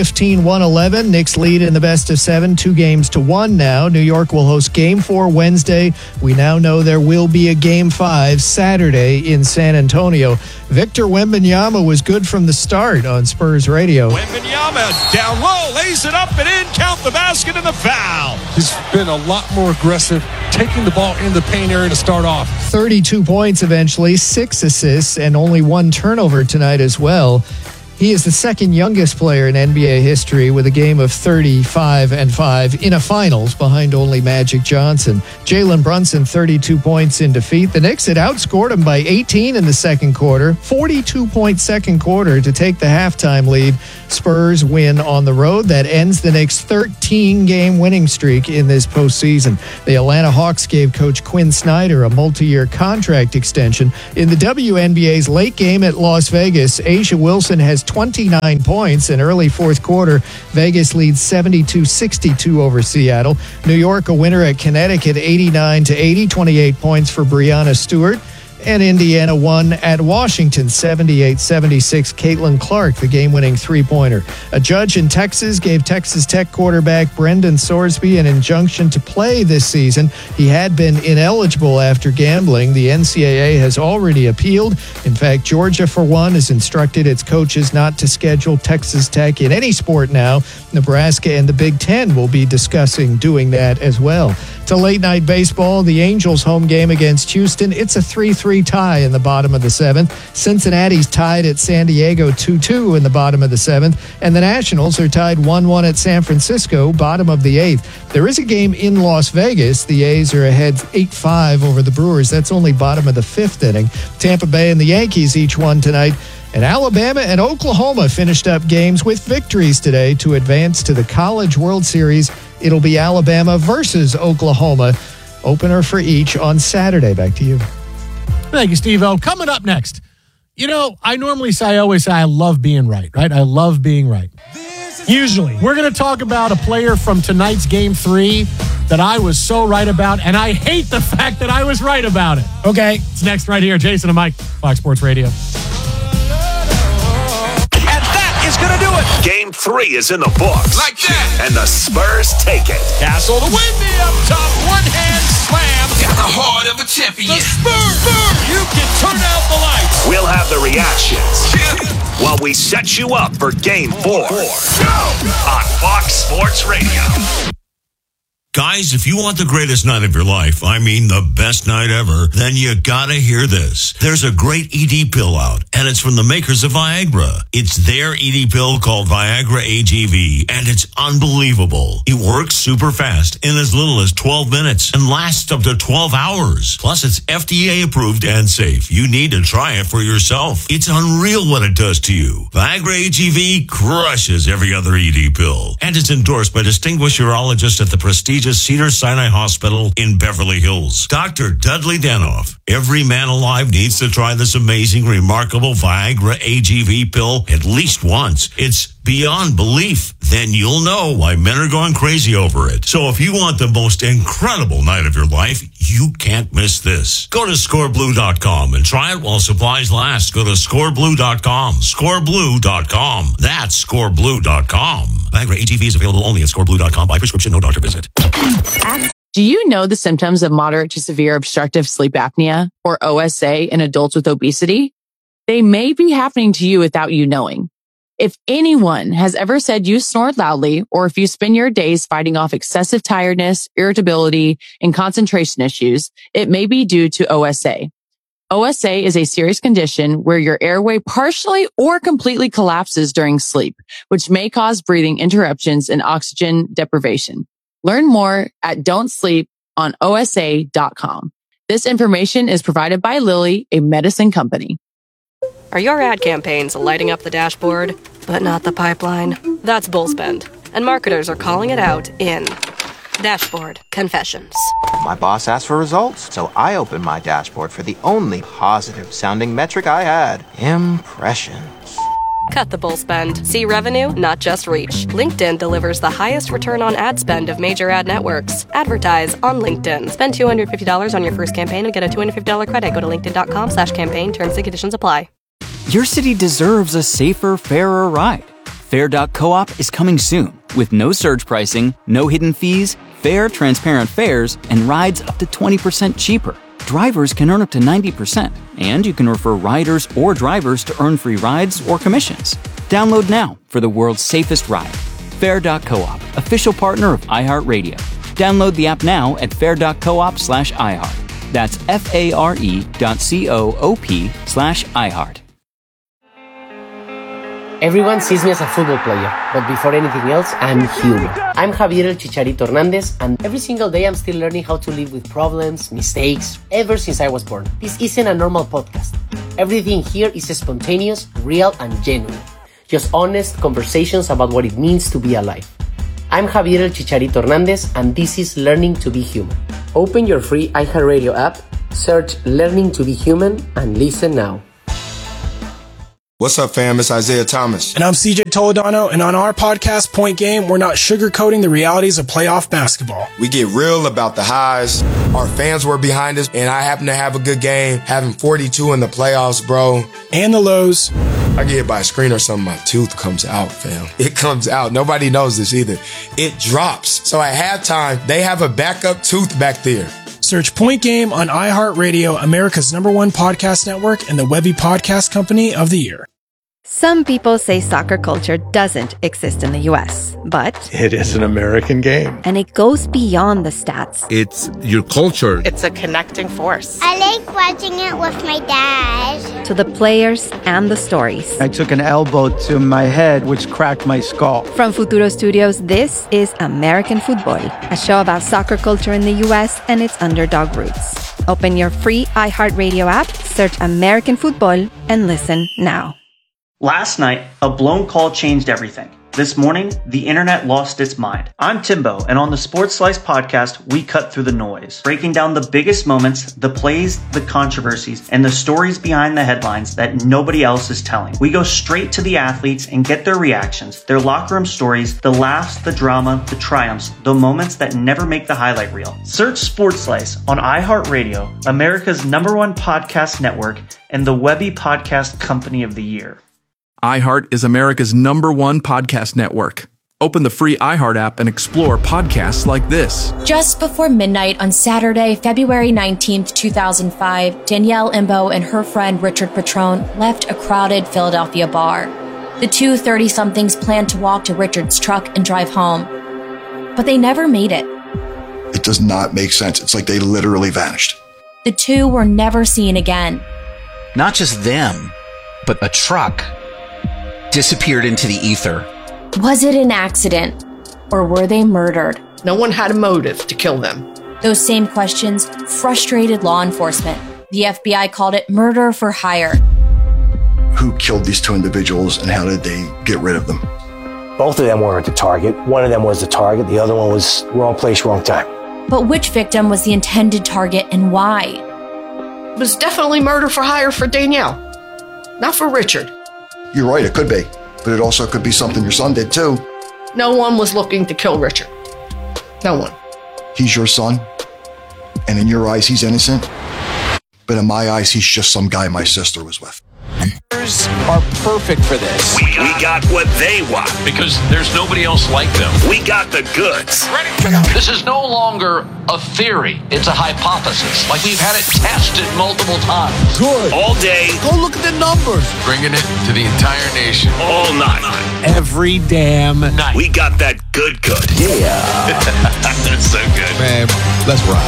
115-111. Knicks lead in the best of 7, 2-1 now. New York will host Game 4 Wednesday. We now know there will be a Game 5 Saturday in San Antonio. Victor Wembanyama was good from the start on Spurs Radio. Wembanyama down low, lays it up and in, count the basket and the foul. He's been a lot more aggressive, taking the ball in the paint area to start off. 32 points eventually, 6 assists, and only 1 turnover tonight as well. He is the second youngest player in NBA history with a game of 35-5 in a finals behind only Magic Johnson. Jalen Brunson, 32 points in defeat. The Knicks had outscored him by 18 in the second quarter. 42-point second quarter to take the halftime lead. Spurs win on the road. That ends the Knicks' 13-game winning streak in this postseason. The Atlanta Hawks gave Coach Quinn Snyder a multi-year contract extension. In the WNBA's late game at Las Vegas, A'ja Wilson has 29 points in early fourth quarter. Vegas leads 72-62 over Seattle. New York a winner at Connecticut 89-80, 28 points for Breanna Stewart. And Indiana won at Washington 78-76. Caitlin Clark, the game-winning three-pointer. A judge in Texas gave Texas Tech quarterback Brendan Sorsby an injunction to play this season. He had been ineligible after gambling. The NCAA has already appealed. In fact, Georgia, for one, has instructed its coaches not to schedule Texas Tech in any sport now. Nebraska and the Big Ten will be discussing doing that as well. To late-night baseball, the Angels' home game against Houston. It's a 3-3 tie in the bottom of the seventh. Cincinnati's tied at San Diego 2-2 in the bottom of the seventh. And the Nationals are tied 1-1 at San Francisco, bottom of the eighth. There is a game in Las Vegas. The A's are ahead 8-5 over the Brewers. That's only bottom of the fifth inning. Tampa Bay and the Yankees each won tonight. And Alabama and Oklahoma finished up games with victories today to advance to the College World Series. It'll be Alabama versus Oklahoma. Opener for each on Saturday. Back to you. Thank you, Steve-O. Coming up next, I always say I love being right? I love being right. Usually. We're going to talk about a player from tonight's Game 3 that I was so right about, and I hate the fact that I was right about it. Okay. It's next right here. Jason and Mike, Fox Sports Radio. Gonna do it. Game 3 is in the books. Like that. And the Spurs take it. Castle to win the up top. One hand slam. Got the heart of a champion. The Spurs. You can turn out the lights. We'll have the reactions while we set you up for Game 4 on Fox Sports Radio. Guys, if you want the greatest night of your life, I mean the best night ever, then you gotta hear this. There's a great ED pill out, and it's from the makers of Viagra. It's their ED pill called Viagra AGV, and it's unbelievable. It works super fast in as little as 12 minutes and lasts up to 12 hours. Plus, it's FDA approved and safe. You need to try it for yourself. It's unreal what it does to you. Viagra AGV crushes every other ED pill, and it's endorsed by distinguished urologists at the prestigious Cedars-Sinai Hospital in Beverly Hills. Dr. Dudley Danoff. Every man alive needs to try this amazing, remarkable Viagra AGV pill at least once. It's beyond belief. Then you'll know why men are going crazy over it. So if you want the most incredible night of your life, you can't miss this. Go to scoreblue.com and try it while supplies last. Go to scoreblue.com. Scoreblue.com. That's scoreblue.com. Viagra AGV is available only at scoreblue.com by prescription, no doctor visit. Do you know the symptoms of moderate to severe obstructive sleep apnea, or OSA, in adults with obesity? They may be happening to you without you knowing. If anyone has ever said you snore loudly, or if you spend your days fighting off excessive tiredness, irritability, and concentration issues, it may be due to OSA. OSA is a serious condition where your airway partially or completely collapses during sleep, which may cause breathing interruptions and oxygen deprivation. Learn more at don'tsleeponosa.com. This information is provided by Lilly, a medicine company. Are your ad campaigns lighting up the dashboard, but not the pipeline? That's Bullspend, and marketers are calling it out in Dashboard Confessions. My boss asked for results, so I opened my dashboard for the only positive-sounding metric I had: impressions. Cut the bull spend. See revenue, not just reach. LinkedIn delivers the highest return on ad spend of major ad networks. Advertise on LinkedIn. Spend $250 on your first campaign and get a $250 credit. Go to linkedin.com/campaign. Terms and conditions apply. Your city deserves a safer, fairer ride. Fair.coop is coming soon with no surge pricing, no hidden fees, fair, transparent fares, and rides up to 20% cheaper. Drivers can earn up to 90%, and you can refer riders or drivers to earn free rides or commissions. Download now for the world's safest ride. Fair.coop, official partner of iHeartRadio. Download the app now at fair.coop/iHeart. That's FARE.coop/iHeart. Everyone sees me as a football player, but before anything else, I'm human. I'm Javier El Chicharito Hernandez, and every single day I'm still learning how to live with problems, mistakes, ever since I was born. This isn't a normal podcast. Everything here is spontaneous, real, and genuine. Just honest conversations about what it means to be alive. I'm Javier El Chicharito Hernandez, and this is Learning to be Human. Open your free iHeartRadio app, search Learning to be Human, and listen now. What's up, fam? It's Isaiah Thomas. And I'm CJ Toledano, and on our podcast, Point Game, we're not sugarcoating the realities of playoff basketball. We get real about the highs. Our fans were behind us, and I happen to have a good game, having 42 in the playoffs, bro. And the lows. I get hit by a screen or something, my tooth comes out, fam. It comes out. Nobody knows this either. It drops. So at halftime, they have a backup tooth back there. Search Point Game on iHeartRadio, America's #1 podcast network, and the Webby Podcast Company of the Year. Some people say soccer culture doesn't exist in the U.S., but it is an American game. And it goes beyond the stats. It's your culture. It's a connecting force. I like watching it with my dad. To the players and the stories. I took an elbow to my head, which cracked my skull. From Futuro Studios, this is American Football, a show about soccer culture in the U.S. and its underdog roots. Open your free iHeartRadio app, search American Football, and listen now. Last night, a blown call changed everything. This morning, the internet lost its mind. I'm Timbo, and on the Sports Slice podcast, we cut through the noise, breaking down the biggest moments, the plays, the controversies, and the stories behind the headlines that nobody else is telling. We go straight to the athletes and get their reactions, their locker room stories, the laughs, the drama, the triumphs, the moments that never make the highlight reel. Search Sports Slice on iHeartRadio, America's #1 podcast network, and the Webby Podcast Company of the Year. iHeart is America's #1 podcast network. Open the free iHeart app and explore podcasts like this. Just before midnight on Saturday, February 19th, 2005, Danielle Imbo and her friend Richard Petrone left a crowded Philadelphia bar. The two 30-somethings planned to walk to Richard's truck and drive home, but they never made it. It does not make sense. It's like they literally vanished. The two were never seen again. Not just them, but a truck disappeared into the ether. Was it an accident, or were they murdered? No one had a motive to kill them. Those same questions frustrated law enforcement. The FBI called it murder for hire. Who killed these two individuals and how did they get rid of them? Both of them weren't the target. One of them was the target. The other one was wrong place, wrong time. But which victim was the intended target and why? It was definitely murder for hire for Danielle, not for Richard. You're right, it could be. But it also could be something your son did too. No one was looking to kill Richard. No one. He's your son. And in your eyes, he's innocent. But in my eyes, he's just some guy my sister was with. Are perfect for this. We got what they want because there's nobody else like them. We got the goods. This is no longer a theory. It's a hypothesis. Like we've had it tested multiple times. Good. All day. Go look at the numbers. Bringing it to the entire nation. All night. Every damn night. We got that good. Yeah. That's so good. Man, let's ride.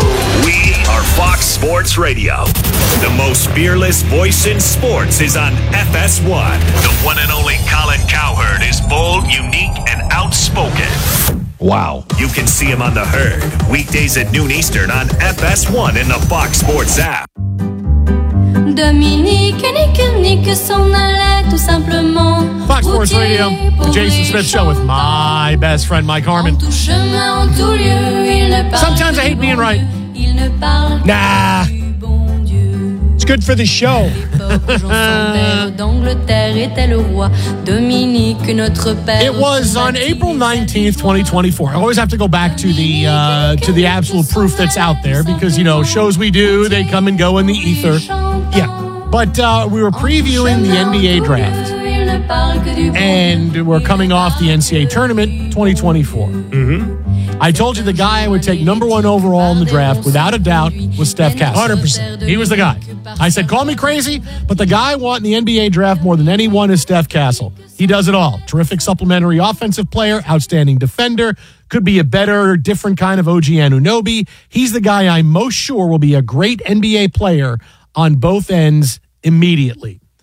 We are Fox Sports Radio. The most fearless voice in sports is on FS1. The one and only Colin Cowherd is bold, unique, and outspoken. Wow. You can see him on The Herd, weekdays at noon Eastern on FS1 in the Fox Sports app. Dominique et Nick s'en allait tout simplement. Fox Sports Radio, the Jason Smith Show with my best friend Mike Harmon. Sometimes I hate being right. Nah. It's good for the show. It was on April 19th, 2024. I always have to go back to the absolute proof that's out there because, you know, shows we do, they come and go in the ether. Yeah. But we were previewing the NBA draft. And we're coming off the NCAA tournament 2024. I told you the guy I would take #1 overall in the draft, without a doubt, was Steph Castle. 100%. He was the guy. I said, call me crazy, but the guy I want in the NBA draft more than anyone is Steph Castle. He does it all. Terrific supplementary offensive player, outstanding defender, could be a better, different kind of OG Anunoby. He's the guy I'm most sure will be a great NBA player on both ends immediately.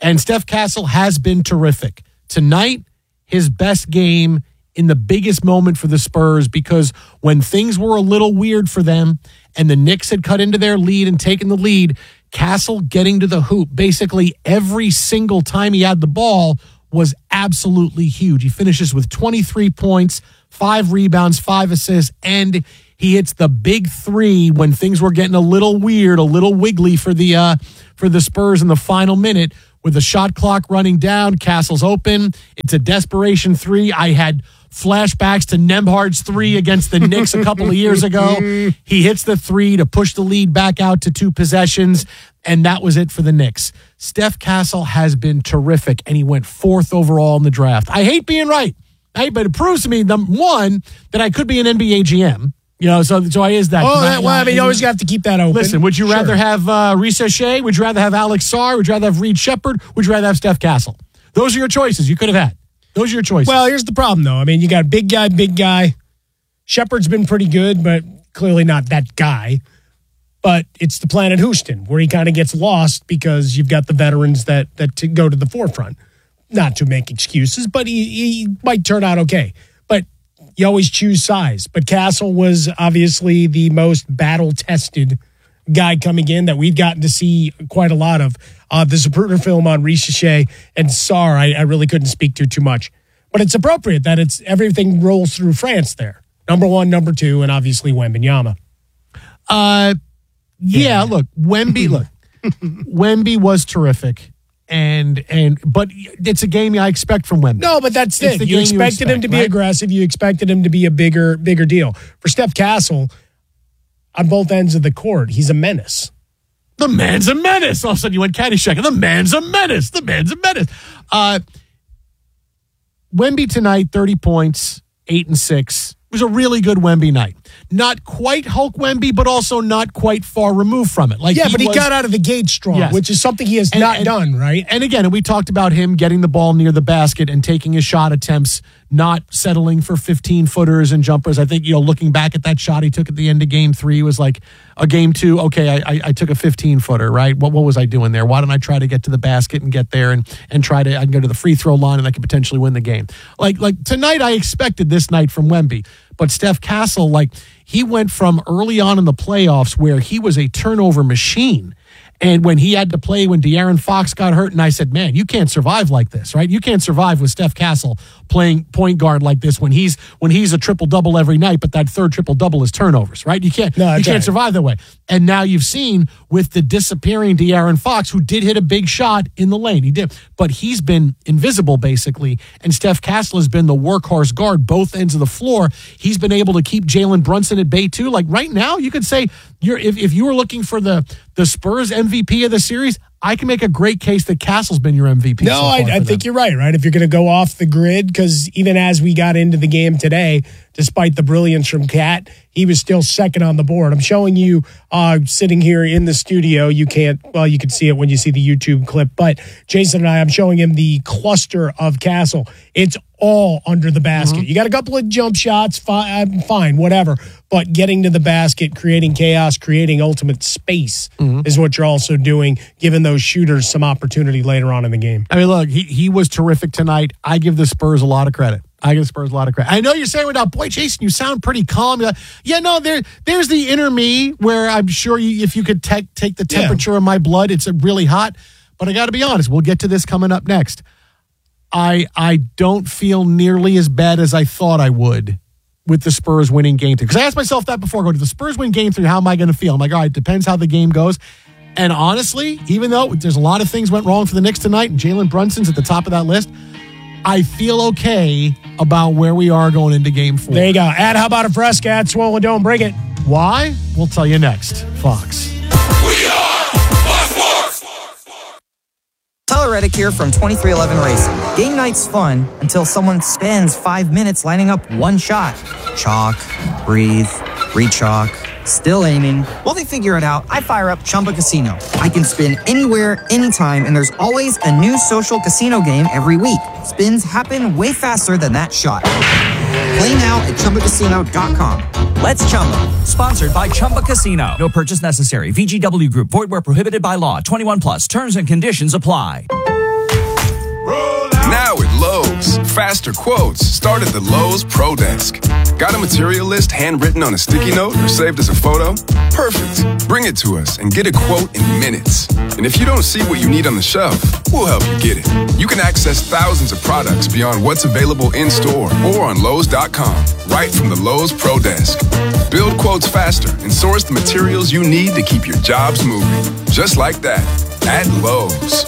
And Steph Castle has been terrific. Tonight, his best game in the biggest moment for the Spurs, because when things were a little weird for them and the Knicks had cut into their lead and taken the lead, Castle getting to the hoop basically every single time he had the ball was absolutely huge. He finishes with 23 points, 5 rebounds, 5 assists, and he hits the big three when things were getting a little weird, a little wiggly for the Spurs in the final minute. With the shot clock running down, Castle's open. It's a desperation three. I had flashbacks to Nembhard's three against the Knicks a couple of years ago. He hits the three to push the lead back out to 2 possessions, and that was it for the Knicks. Steph Castle has been terrific, and he went 4th overall in the draft. I hate being right, but it proves to me, number one, that I could be an NBA GM. So I is that. You always have to keep that open. Listen, would you rather have Risa Shea? Would you rather have Alex Sarr? Would you rather have Reed Shepherd? Would you rather have Steph Castle? Those are your choices you could have had. Those are your choices. Well, here's the problem, though. I mean, you got big guy. Shepard's been pretty good, but clearly not that guy. But it's the Planet Houston, where he kind of gets lost because you've got the veterans that go to the forefront. Not to make excuses, but he might turn out okay. But you always choose size. But Castle was obviously the most battle-tested guy coming in that we've gotten to see quite a lot of. The Zapruder film on Risa Shea and Sarr, I really couldn't speak to too much. But it's appropriate that everything rolls through France there. Number 1, number 2, and obviously Wembanyama. Look, Wemby was terrific. But it's a game I expect from Wemby. No, but that's it. You expected him to be aggressive. You expected him to be a bigger deal. For Steph Castle, on both ends of the court, he's a menace. The man's a menace. All of a sudden you went Caddyshack. The man's a menace. Wemby tonight, 30 points, 8 and 6. It was a really good Wemby night. Not quite Hulk Wemby, but also not quite far removed from it. But he got out of the gate strong, which is something he has not done, right? And again, we talked about him getting the ball near the basket and taking his shot attempts, not settling for 15-footers and jumpers. I think, looking back at that shot he took at the end of game 3 was like a game 2. Okay, I took a 15-footer, right? What was I doing there? Why don't I try to get to the basket and get there and try to, I can go to the free throw line and I could potentially win the game. Like tonight, I expected this night from Wemby. But Steph Castle, he went from early on in the playoffs where he was a turnover machine. And when he had to play when De'Aaron Fox got hurt, and I said, man, you can't survive like this, right? You can't survive with Steph Castle playing point guard like this when he's a triple-double every night, but that third triple-double is turnovers, right? You can't survive that way. And now you've seen with the disappearing De'Aaron Fox, who did hit a big shot in the lane. He did. But he's been invisible, basically. And Steph Castle has been the workhorse guard, both ends of the floor. He's been able to keep Jalen Brunson at bay, too. Like right now, you could say, if you were looking for the Spurs MVP of the series, I can make a great case that Castle's been your MVP. No, I think you're right? If you're going to go off the grid, because even as we got into the game today, despite the brilliance from Cat, he was still second on the board. I'm showing you sitting here in the studio. You can see it when you see the YouTube clip. But Jason and I'm showing him the cluster of Castle. It's all under the basket. Mm-hmm. You got a couple of jump shots, fine, whatever. But getting to the basket, creating chaos, creating ultimate space is what you're also doing, giving those shooters some opportunity later on in the game. I mean, look, he was terrific tonight. I give the Spurs a lot of credit. I know you're saying without, boy, Jason, you sound pretty calm. There's the inner me where I'm sure if you could take the temperature of my blood, it's really hot. But I got to be honest, we'll get to this coming up next. I don't feel nearly as bad as I thought I would with the Spurs winning game 3. Because I asked myself that before. Did the Spurs win game 3? How am I going to feel? I'm like, all right, it depends how the game goes. And honestly, even though there's a lot of things went wrong for the Knicks tonight, and Jalen Brunson's at the top of that list, I feel okay about where we are going into game 4. There you go. How about a Fresca at Swollen Dome? Bring it. Why? We'll tell you next. Fox. We are Fox. Tyler Reddick here from 2311 Racing. Game night's fun until someone spends 5 minutes lining up one shot. Chalk, breathe, re-chalk, still aiming. While they figure it out, I fire up Chumba Casino. I can spin anywhere, anytime, and there's always a new social casino game every week. Spins happen way faster than that shot. Play now at ChumbaCasino.com. Let's Chumba. Sponsored by Chumba Casino. No purchase necessary. VGW Group. Void where prohibited by law. 21 plus. Terms and conditions apply. Now at Lowe's, faster quotes start at the Lowe's Pro Desk. Got a material list handwritten on a sticky note or saved as a photo? Perfect. Bring it to us and get a quote in minutes. And if you don't see what you need on the shelf, we'll help you get it. You can access thousands of products beyond what's available in-store or on Lowe's.com, right from the Lowe's Pro Desk. Build quotes faster and source the materials you need to keep your jobs moving. Just like that, at Lowe's.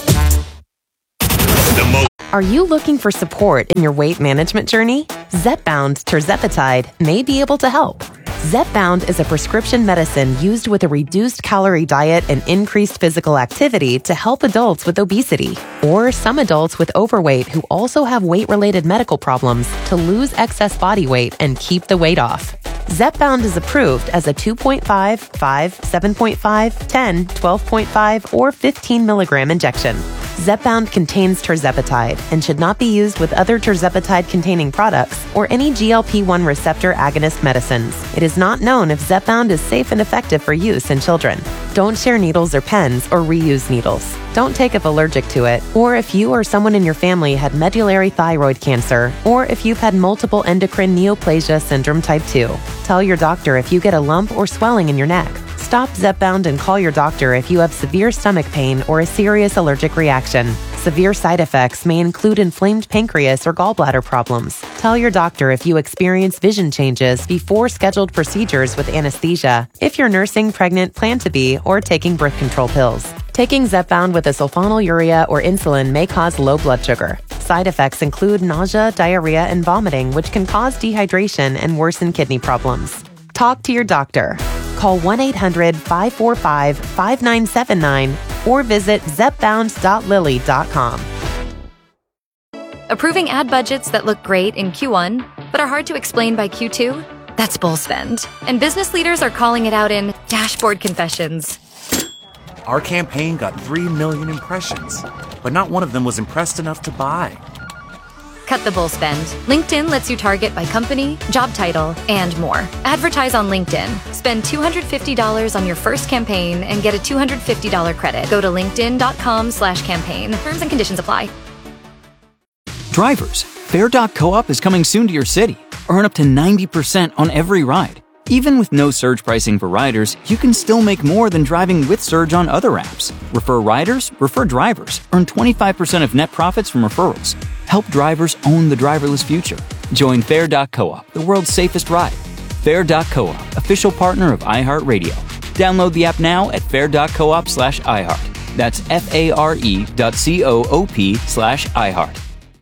Are you looking for support in your weight management journey? Zepbound tirzepatide may be able to help. Zepbound is a prescription medicine used with a reduced calorie diet and increased physical activity to help adults with obesity or some adults with overweight who also have weight-related medical problems to lose excess body weight and keep the weight off. Zepbound is approved as a 2.5, 5, 7.5, 10, 12.5, or 15 milligram injection. Zepbound contains tirzepatide and should not be used with other tirzepatide-containing products or any GLP-1 receptor agonist medicines. It is not known if Zepbound is safe and effective for use in children. Don't share needles or pens or reuse needles. Don't take if allergic to it, or if you or someone in your family had medullary thyroid cancer, or if you've had multiple endocrine neoplasia syndrome type 2. Tell your doctor if you get a lump or swelling in your neck. Stop Zepbound and call your doctor if you have severe stomach pain or a serious allergic reaction. Severe side effects may include inflamed pancreas or gallbladder problems. Tell your doctor if you experience vision changes before scheduled procedures with anesthesia, if you're nursing, pregnant, plan to be, or taking birth control pills. Taking Zepbound with a sulfonylurea or insulin may cause low blood sugar. Side effects include nausea, diarrhea, and vomiting, which can cause dehydration and worsen kidney problems. Talk to your doctor. Call 1-800-545-5979 or visit zepbound.lilly.com. Approving ad budgets that look great in Q1 but are hard to explain by Q2? That's bull spend. And business leaders are calling it out in dashboard confessions. Our campaign got 3 million impressions, but not one of them was impressed enough to buy. Cut the bull spend. LinkedIn lets you target by company, job title, and more. Advertise on LinkedIn. Spend $250 on your first campaign and get a $250 credit. Go to linkedin.com/campaign. Terms and conditions apply. Drivers, Fare.coop is coming soon to your city. Earn up to 90% on every ride. Even with no surge pricing for riders, you can still make more than driving with Surge on other apps. Refer riders, refer drivers. Earn 25% of net profits from referrals. Help drivers own the driverless future. Join Fare.coop, the world's safest ride. Fare.coop, official partner of iHeartRadio. Download the app now at fare.coop/iHeart. That's FARE.coop/iHeart.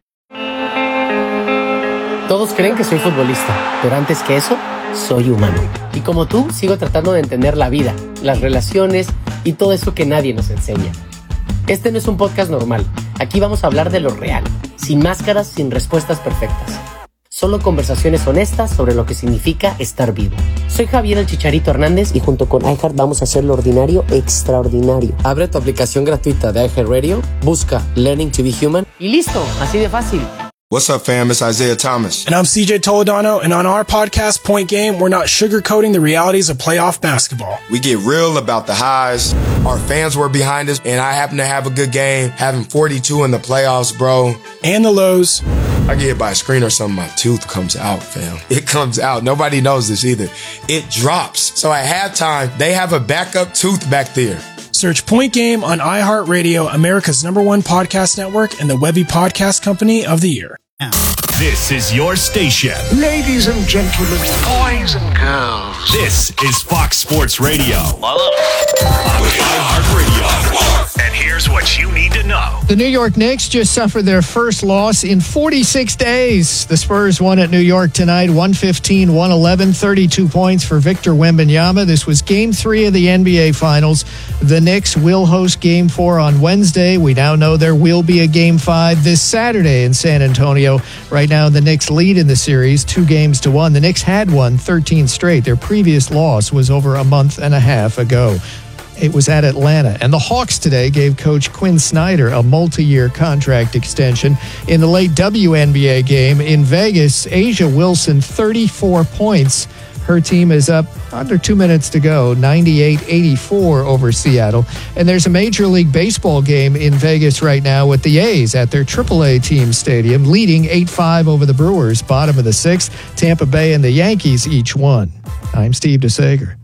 Todos creen que soy futbolista, pero antes que eso, soy humano. Y como tú, sigo tratando de entender la vida, las relaciones y todo eso que nadie nos enseña. Este no es un podcast normal. Aquí vamos a hablar de lo real, sin máscaras, sin respuestas perfectas. Solo conversaciones honestas sobre lo que significa estar vivo. Soy Javier el Chicharito Hernández y junto con iHeart vamos a hacer lo ordinario extraordinario. Abre tu aplicación gratuita de iHeartRadio, busca Learning to be Human y listo, así de fácil. What's up, fam? It's Isaiah Thomas. And I'm CJ Toledano, and on our podcast, Point Game, we're not sugarcoating the realities of playoff basketball. We get real about the highs. Our fans were behind us, and I happen to have a good game, having 42 in the playoffs, bro. And the lows. I get hit by a screen or something, my tooth comes out, fam. It comes out. Nobody knows this either. It drops. So at halftime, they have a backup tooth back there. Search Point Game on iHeartRadio, America's #1 podcast network, and the Webby Podcast Company of the Year. This is your station. Ladies and gentlemen, boys and girls. This is Fox Sports Radio. On iHeartRadio. And here's what you need to know. The New York Knicks just suffered their first loss in 46 days. The Spurs won at New York tonight, 115-111, 32 points for Victor Wembanyama. This was Game 3 of the NBA Finals. The Knicks will host Game 4 on Wednesday. We now know there will be a Game 5 this Saturday in San Antonio. Right now, the Knicks lead in the series 2-1. The Knicks had won 13 straight. Their previous loss was over a month and a half ago. It was at Atlanta. And the Hawks today gave Coach Quinn Snyder a multi-year contract extension. In the late WNBA game in Vegas, A'ja Wilson, 34 points Her team is up under 2 minutes to go, 98-84 over Seattle. And there's a Major League Baseball game in Vegas right now with the A's at their AAA team stadium, leading 8-5 over the Brewers. Bottom of the sixth, Tampa Bay and the Yankees each won. I'm Steve DeSager.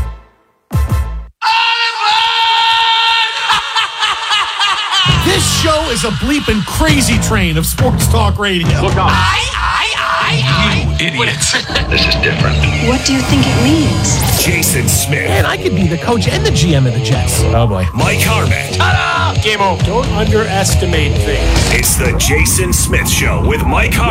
This show is a bleeping crazy train of sports talk radio. Look out. You idiots. This is different. What do you think it means? Jason Smith. Man, I could be the coach and the GM of the Jets. Oh, boy. Mike Harmon. Ta-da! Game over. Don't underestimate things. It's the Jason Smith Show with Mike Harmon.